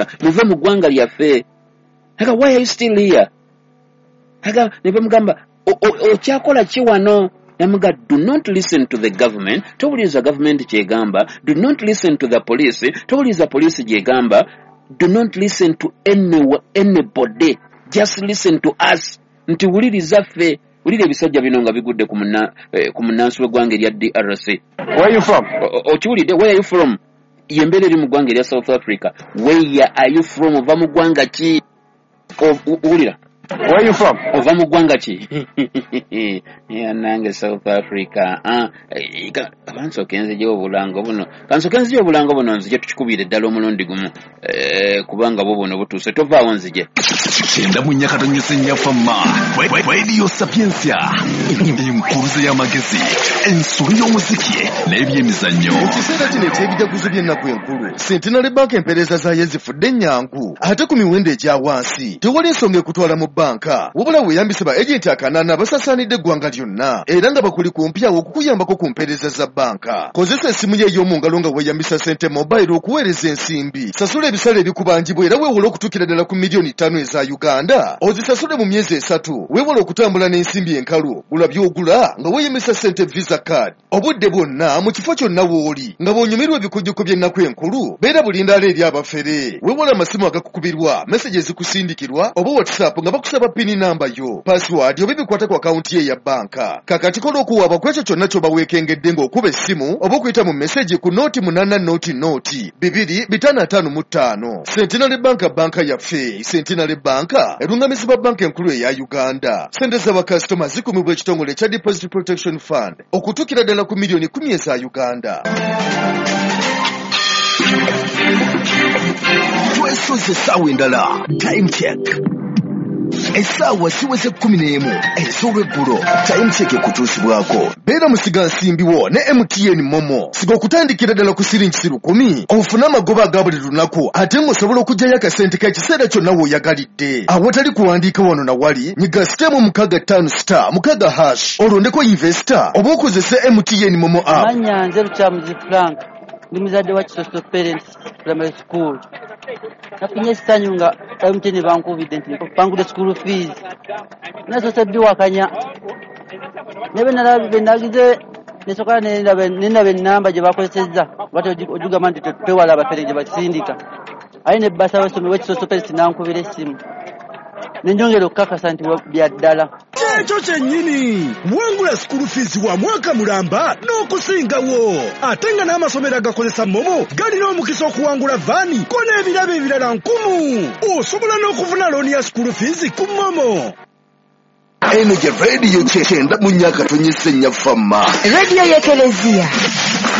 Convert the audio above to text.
mukola muve mu ggwanga lyaffe. Aga why are you still here? Aga ne bamugamba okyakola ki wano? Namuga do not listen to the government. Towuliza government kyegamba. Do not listen to the police. Towuliza police gyegamba. Do not listen to anybody. Just listen to us. Nti wuliriza ffe. Wulira ebisajja bino nga bigudde ku munnansi w'eggwanga erya DRC. Where are you from? Okiwulidde, where are you from? Yembeera eri mu ggwanga erya South Africa. Where are you from? Ova mu ggwanga ki? Wulira. Where are you from? Ova mu ggwanga ki? Nange South Africa. Kansooke nzigyewo obulango buno. Kansooke nzigyewo obulango buno nzigye tukikubire ddala omulundi gumu. Kubanga bo buno butuuse. Tovaawo nzigye. Kyenda mu nnyaka tonnyuse nnyafamma. Radio Sapiensia. Enkuruze y'amagezi. Ensulu y'omuziki n'ebyemizannyo. Ekiseera kino eky'ebijaguzo by'ennaku enkulu. Centenary Bank empeereza zaayo zifudde ennyangu. Ate ku miwendo egya wansi. Tewali ensonga ekutwala mu banka. Wabula weeyambise ba agenti akanaana basasaanidde eggwanga lyonna. Era nga bakuli kumpyawo okukuyambako ku mpeereza za banka. Kozesa essimu ye ey'omu ngalo nga weeyambisa Sente Mobile okuweereza ensimbi. Sasula ebisale ebikubanjibwa era weewole okutuukira ddala ku miliyoni 5 eza Uganda. Ozisasule mu myezi 3. Weewole okutambula n'ensimbi enkalu. Gula by'ogula nga weeyambisa Sente Visa Card. Obudde bwonna mu kifo kyonna w'oli nga bw'onyumirwa ebikujjuko by'ennaku enkulu. Beera bulindaala eri abafere. Weewole amasimu agakukubirwa, message ezikusindikirwa oba WhatsApp nga bakusaba pini namba yo, password oba ebikwata ku akaunti ye ya banka. Kakati kola okuwaaba ku ekyo kyonna ky'oba weekengedde ng'okuba essimu oba okuyita mu message ku noti 8 Centenary Banka yaffe. Centenary Banka erungamizibwa banka enkulu eya Uganda. Sente z'abakasitoma zikumibwa ekitongole ekya Deposit Protection Fund okutuukira ddala ku miliyoni 10 eza Uganda. Twesoze essaawa endala. Time check. Essaawa siweze 11 ez'olweggulo. Time check ekutuusibwako. Beera musiga nsimbiwo ne MTN Momo. Siga okutandikira ddala ku siringi 10 ofune amagoba aga buli lunaku ate ng'osobola okuggyayo akasente k'ekiseera kyonna w'oyagalidde. Awatali kuwandiika wano na wali nyiga *65*6 olondeko investor oba okozese MTN Momo app. Manya nze Lukyamuzi Frank ndi muzadde wa Kisoso Parents Primary School. Nafunye essanyu nga MTN bankubidde nti bangudde school fees. Nasoose biwakanya. Nebe nagize nesoka nendaba ennamba gye bakozesezza bati ojugamba nti twewala abafere gye bakisindika. Aye ne bbasa w'essomero w'Ekisoso Parents nankubira essimu. Nenjongera okukakasa nti bya ddala. Ekyo kyennyini wangula school fees wa mwaka mulamba n'okusingawo. Ate nga n'amasomero agakozesa Momo galina omukisa okuwangula vaani ko n'ebirabo ebirala 1000. Osobola n'okufuna looni ya school fees ku Momo. Eno gye radio kyenda mu nnyaka tonnyuse nnyafamma. Radio y'Ekelezia.